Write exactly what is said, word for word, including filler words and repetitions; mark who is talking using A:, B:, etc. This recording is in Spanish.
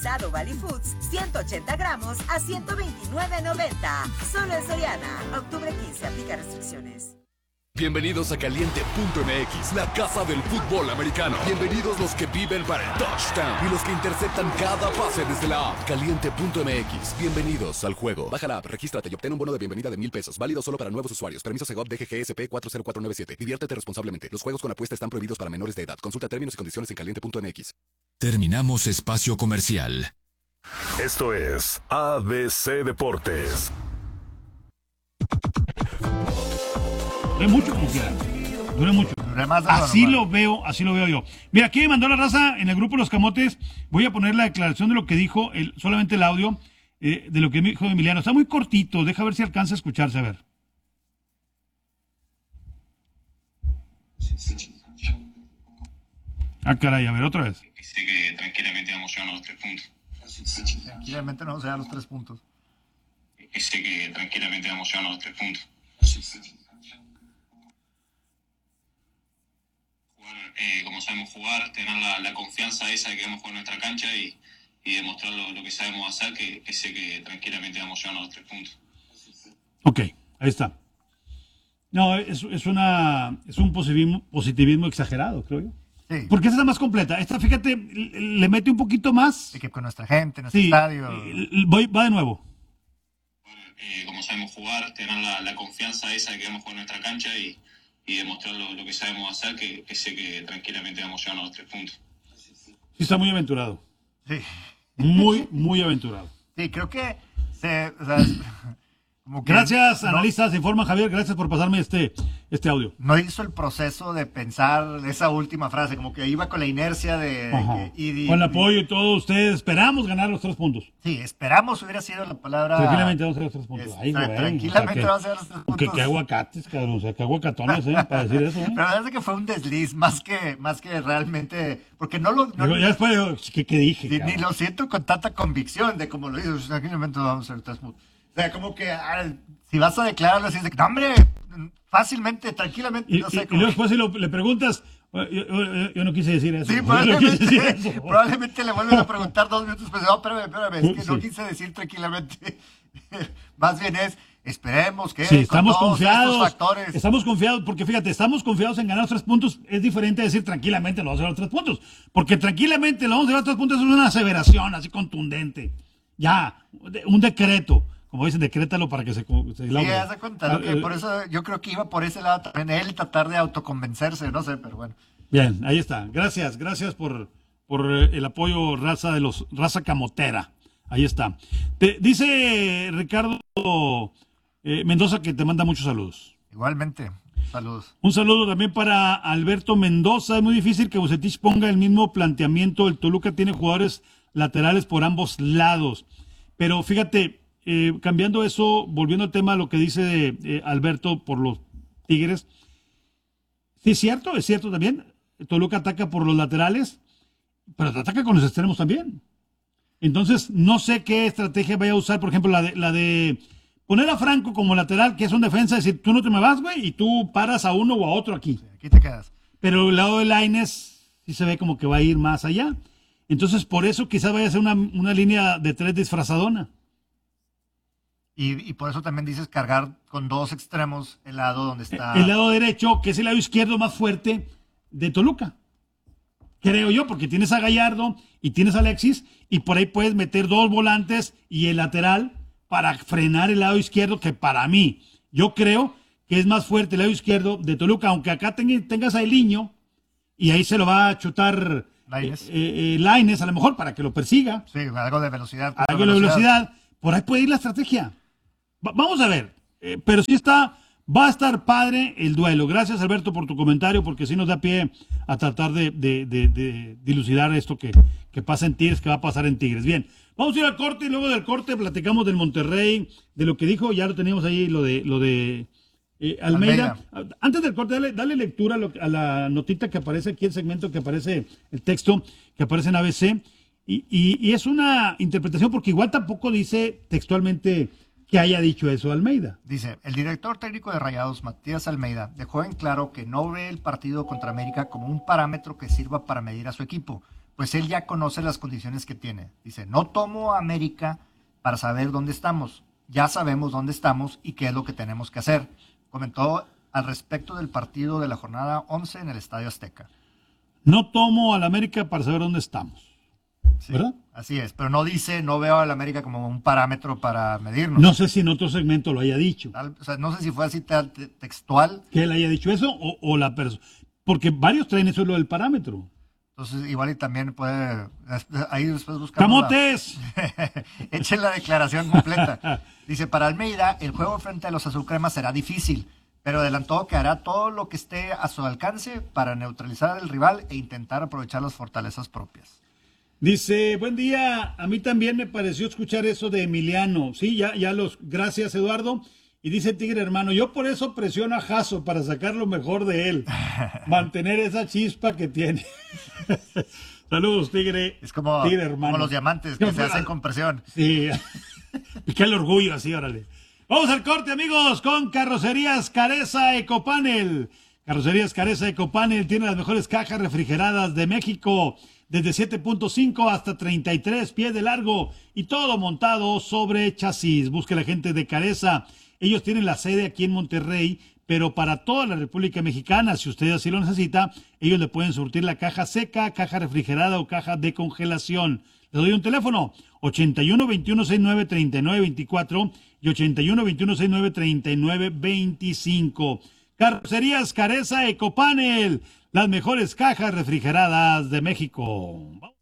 A: Sado Valley Foods, ciento ochenta gramos a ciento veintinueve noventa. Solo en Soriana. Octubre quince, aplica restricciones.
B: Bienvenidos a Caliente punto M X, la casa del fútbol americano. Bienvenidos los que viven para el touchdown y los que interceptan cada pase desde la app. Caliente punto M X, bienvenidos al juego. Baja la app, regístrate y obtén un bono de bienvenida de mil pesos. Válido solo para nuevos usuarios. Permiso Segov D G G S P cuatro cero cuatro nueve siete. Diviértete responsablemente. Los juegos con apuesta están prohibidos para menores de edad. Consulta términos y condiciones en Caliente punto M X.
C: Terminamos espacio comercial.
D: Esto es A B C Deportes.
E: Dure mucho como quiera. Dure mucho. Así lo veo, así lo veo yo. Mira, aquí me mandó la raza en el grupo Los Camotes. Voy a poner la declaración de lo que dijo, el, solamente el audio eh, de lo que dijo Emiliano. Está muy cortito, deja ver si alcanza a escucharse, a ver. Ah, caray, a ver, otra vez.
F: Sé que tranquilamente vamos a llevar los tres puntos.
G: Tranquilamente no vamos a llevar los tres puntos.
F: Y sé que tranquilamente vamos a llevar los tres puntos. Jugar eh, como sabemos jugar, tener la, la confianza esa de que vamos a jugar nuestra cancha y, y demostrar lo, lo que sabemos hacer, que, que sé que tranquilamente vamos a llevar los tres puntos.
E: Ok, ahí está. No, es, es, una, es un positivismo, positivismo exagerado, creo yo. Sí. Porque esta es la más completa. Esta, fíjate, le mete un poquito más.
G: De que con nuestra gente, nuestro
E: sí,
G: estadio.
E: Voy, va de nuevo.
F: Eh, como sabemos jugar, tener la, la confianza esa de que vamos a jugar nuestra cancha y, y demostrar lo, lo que sabemos hacer, que, que sé que tranquilamente vamos a llevar los tres puntos.
E: Sí, está muy aventurado.
G: Sí.
E: Muy, muy aventurado.
G: Sí, creo que se... O sea, como que
E: gracias,
G: no,
E: analistas, informa Javier, gracias por pasarme este, este audio.
G: No hizo el proceso de pensar esa última frase, como que iba con la inercia de... de
E: que, y, y, con el apoyo y todo, ustedes esperamos ganar los tres puntos.
G: Sí, esperamos hubiera sido la palabra...
E: Tranquilamente vamos a hacer los tres puntos.
G: Es,
E: Ay, güey,
G: tranquilamente
E: o sea,
G: vamos a hacer los tres puntos.
E: Que, que aguacates, cabrón, o sea, que aguacatones, ¿eh? Para decir eso, ¿eh?
G: Pero la verdad es que fue un desliz, más que, más que realmente... Porque no lo... No,
E: Digo, ya después, ¿qué, qué dije?
G: Ni, ni lo siento con tanta convicción de como lo dices, tranquilamente vamos a hacer tres puntos. O sea, como que ah, si vas a declararlo así, de que, no, hombre, fácilmente, tranquilamente,
E: y,
G: no sé.
E: Y, y luego después si lo, le preguntas, yo, yo, yo no quise decir eso.
G: Sí, probablemente, no decir eso. Probablemente le vuelven a preguntar dos minutos, pues, no, espérame, espérame, es que sí. no quise decir tranquilamente. Más bien es, esperemos que
E: sí, estamos
G: con todos
E: confiados,
G: estos factores...
E: Estamos confiados, porque fíjate, estamos confiados en ganar los tres puntos, es diferente a decir tranquilamente lo vamos a llevar los tres puntos, porque tranquilamente lo vamos a llevar los tres puntos es una aseveración así contundente. Ya, un decreto. Como dicen, decrétalo para que se... se
G: sí, haz de cuenta, ¿no? Que por eso yo creo que iba por ese lado también, él tratar de autoconvencerse, no sé, pero bueno.
E: Bien, ahí está. Gracias, gracias por, por el apoyo raza de los raza camotera. Ahí está. Te, dice Ricardo eh, Mendoza que te manda muchos saludos.
G: Igualmente, saludos.
E: Un saludo también para Alberto Mendoza. Es muy difícil que Vucetich ponga el mismo planteamiento. El Toluca tiene jugadores laterales por ambos lados. Pero fíjate... Eh, cambiando eso, volviendo al tema, lo que dice eh, Alberto por los Tigres, sí es cierto, es cierto también, Toluca ataca por los laterales, pero ataca con los extremos también. Entonces, no sé qué estrategia vaya a usar, por ejemplo, la de, la de poner a Franco como lateral, que es un defensa, decir, tú no te me vas, güey, y tú paras a uno o a otro aquí.
G: Sí, aquí te quedas.
E: Pero el lado de Lainez sí se ve como que va a ir más allá. Entonces, por eso quizás vaya a ser una, una línea de tres disfrazadona.
G: Y, y por eso también dices cargar con dos extremos el lado donde está...
E: El lado derecho, que es el lado izquierdo más fuerte de Toluca. Creo yo, porque tienes a Gallardo y tienes a Alexis, y por ahí puedes meter dos volantes y el lateral para frenar el lado izquierdo, que para mí, yo creo que es más fuerte el lado izquierdo de Toluca, aunque acá ten, tengas a Eliño, y ahí se lo va a chutar
G: Lainez.
E: Eh, eh, Lainez, a lo mejor, para que lo persiga.
G: Sí, algo de velocidad.
E: Algo de velocidad. velocidad. Por ahí puede ir la estrategia. Vamos a ver, eh, pero sí está, va a estar padre el duelo. Gracias, Alberto, por tu comentario, porque sí nos da pie a tratar de, de, de, de dilucidar esto que, que pasa en Tigres, que va a pasar en Tigres. Bien, vamos a ir al corte y luego del corte platicamos del Monterrey, de lo que dijo, ya lo teníamos ahí, lo de lo de eh, Almeida. Almeida. Antes del corte, dale, dale lectura a, lo, a la notita que aparece aquí, el segmento que aparece, el texto que aparece en A B C, y, y, y es una interpretación, porque igual tampoco dice textualmente... que haya dicho eso Almeida.
G: Dice, el director técnico de Rayados, Matías Almeida, dejó en claro que no ve el partido contra América como un parámetro que sirva para medir a su equipo, pues él ya conoce las condiciones que tiene. Dice, no tomo a América para saber dónde estamos. Ya sabemos dónde estamos y qué es lo que tenemos que hacer. Comentó al respecto del partido de la jornada once en el Estadio Azteca.
E: No tomo al América para saber dónde estamos.
G: Sí,
E: ¿verdad?
G: así es, pero no dice, no veo al América como un parámetro para medirnos.
E: No sé si en otro segmento lo haya dicho.
G: Tal- O sea, no sé si fue así te- te- textual.
E: Que él haya dicho eso o, o la persona. Porque varios traen eso lo del parámetro.
G: Entonces, igual y también puede. Ahí después buscamos. la-
E: ¡Camotes!
G: Echen la declaración completa. Dice: para Almeida, el juego frente a los azulcremas será difícil, pero adelantó que hará todo lo que esté a su alcance para neutralizar al rival e intentar aprovechar las fortalezas propias.
E: Dice, buen día, a mí también me pareció escuchar eso de Emiliano. Sí, ya, ya los, gracias Eduardo. Y dice Tigre hermano, yo por eso presiono a Jasso para sacar lo mejor de él. Mantener esa chispa que tiene. Saludos, Tigre.
G: Es como,
E: Tigre hermano.
G: como los diamantes que se hacen con presión.
E: Sí. Qué el orgullo así, órale. Vamos al corte, amigos, con Carrocerías Careza Ecopanel. Carrocerías Careza Ecopanel tiene las mejores cajas refrigeradas de México, desde siete punto cinco hasta treinta y tres pies de largo y todo montado sobre chasis. Busque la gente de Careza. Ellos tienen la sede aquí en Monterrey, pero para toda la República Mexicana, si usted así lo necesita, ellos le pueden surtir la caja seca, caja refrigerada o caja de congelación. Le doy un teléfono, ochenta y uno, veintiuno, sesenta y nueve, treinta y nueve veinticuatro y ochenta y uno, veintiuno, sesenta y nueve, treinta y nueve veinticinco. Carrocerías Careza Ecopanel, las mejores cajas refrigeradas de México.